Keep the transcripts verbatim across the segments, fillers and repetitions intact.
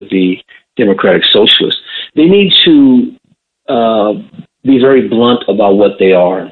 the Democratic Socialists. They need to uh, be very blunt about what they are,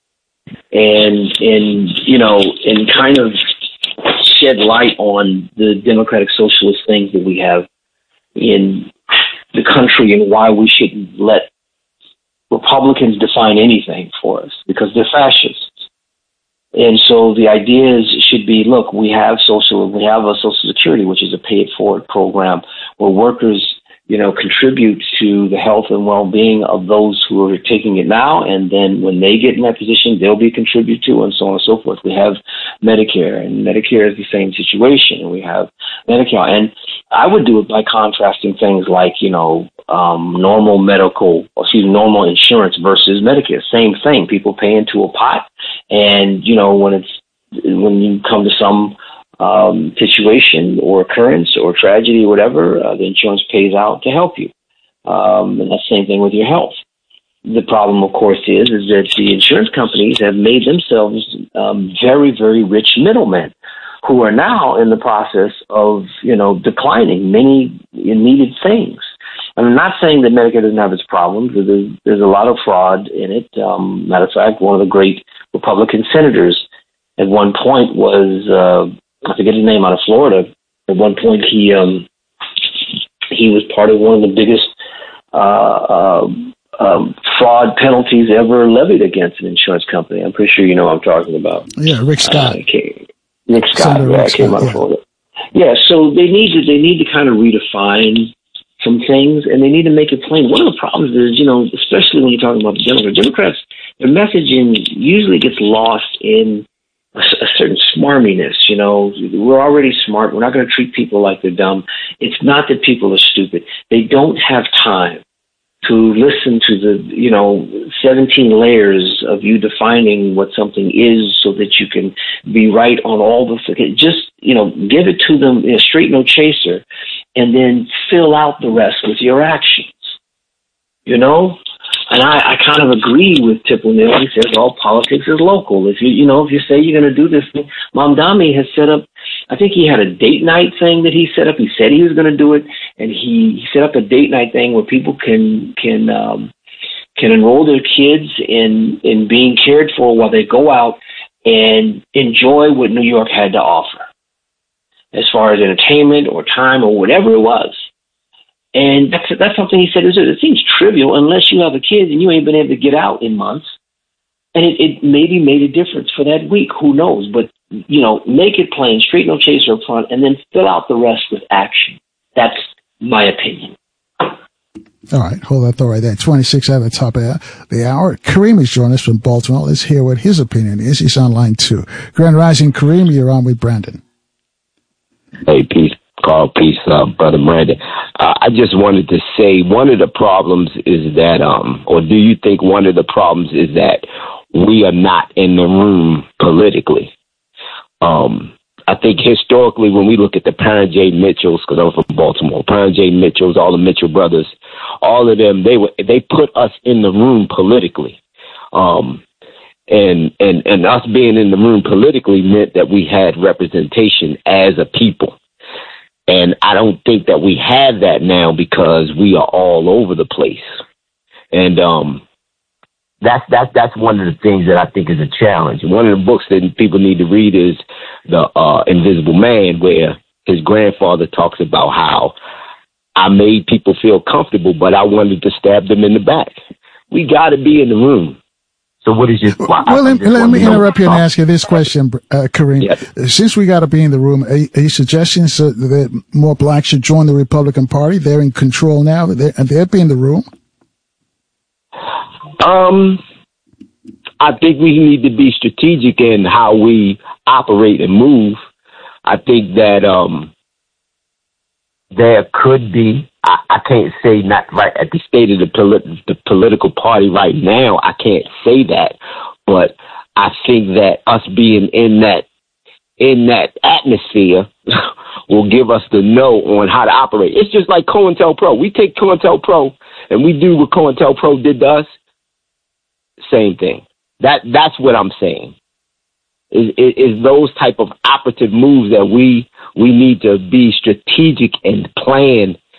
and and you know, and kind of shed light on the Democratic Socialist things that we have in the country and why we shouldn't let Republicans define anything for us, because they're fascists. And so the ideas should be, look, we have social, we have a Social Security, which is a pay-it-forward program where workers, you know, contribute to the health and well-being of those who are taking it now, and then when they get in that position, they'll be contributed to, and so on and so forth. We have Medicare, and Medicare is the same situation. We have Medicare, and I would do it by contrasting things like, you know, um, normal medical, or excuse me, normal insurance versus Medicare. Same thing. People pay into a pot, and you know, when it's when you come to some Um, situation or occurrence or tragedy or whatever, uh, the insurance pays out to help you. Um, and that's the same thing with your health. The problem, of course, is, is that the insurance companies have made themselves um, very, very rich middlemen who are now in the process of, you know, declining many needed things. I'm not saying that Medicare doesn't have its problems. There's, there's a lot of fraud in it. Um, matter of fact, one of the great Republican senators at one point was, uh, I forget his name, out of Florida. At one point, he um, he was part of one of the biggest uh, uh, um, fraud penalties ever levied against an insurance company. I'm pretty sure you know what I'm talking about. Yeah, Rick Scott. Uh, okay. Rick Scott. Senator Yeah, Rick came Scott, out of yeah. Florida. Yeah, so they need to they need to kind of redefine some things, and they need to make it plain. One of the problems is, you know, especially when you're talking about the Democrats, Democrats, their messaging usually gets lost in a, a certain smarminess. You know, we're already smart. We're not going to treat people like they're dumb. It's not that people are stupid. They don't have time to listen to the, you know, seventeen layers of you defining what something is so that you can be right on all the, just, you know, give it to them in a straight no chaser and then fill out the rest with your actions, you know? And I, I kind of agree with Tip O'Neill. He says, well, politics is local. If you, you know, if you say you're going to do this thing, Mamdani has set up, I think he had a date night thing that he set up. He said he was going to do it, and he, he set up a date night thing where people can can um, can enroll their kids in in being cared for while they go out and enjoy what New York had to offer, as far as entertainment or time or whatever it was. And that's that's something he said. It seems trivial unless you have a kid and you ain't been able to get out in months. And it, it maybe made a difference for that week. Who knows? But, you know, make it plain, straight no chaser up front, and then fill out the rest with action. That's my opinion. All right, hold that thought right there. twenty-six at the top of the hour. Kareem has joined us from Baltimore. Let's hear what his opinion is. He's on line two. Grand Rising, Kareem, you're on with Brandon. Hey, peace. Carl, peace, uh, Brother Brandon. Uh, I just wanted to say one of the problems is that, um, or do you think one of the problems is that we are not in the room politically? Um, I think historically, when we look at the Parent J. Mitchells, because I'm from Baltimore, Parent J. Mitchells, all the Mitchell brothers, all of them, they were they put us in the room politically. Um, and, and, and us being in the room politically meant that we had representation as a people. And I don't think that we have that now because we are all over the place. And um, that's that's that's one of the things that I think is a challenge. One of the books that people need to read is The uh, Invisible Man, where his grandfather talks about how I made people feel comfortable, but I wanted to stab them in the back. We got to be in the room. So what is your... Well, well let, let me interrupt you and ask you this question, uh, Kareem. Yes. Since we got to be in the room, are, are you suggesting so that more blacks should join the Republican Party? They're in control now. They're, they'd be in the room? Um, I think we need to be strategic in how we operate and move. I think that um, there could be... I, I can't say not right at the state of the, polit- the political party right now. I can't say that, but I think that us being in that in that atmosphere will give us the know on how to operate. It's just like COINTELPRO. We take COINTELPRO and we do what COINTELPRO did to us. Same thing. That that's what I'm saying. Is, is, is those type of operative moves that we we need to be strategic and plan